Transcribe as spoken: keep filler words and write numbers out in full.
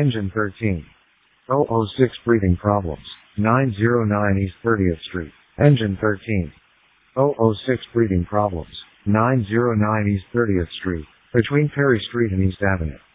Engine thirteen. zero zero six breathing problems. nine oh nine East thirtieth Street. Engine thirteen. zero zero six breathing problems. nine oh nine East thirtieth Street. Between Perry Street and East Avenue.